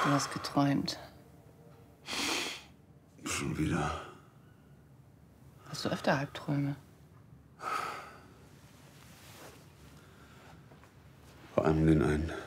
Du hast geträumt. Schon wieder. Hast du öfter Albträume? Vor allem den einen.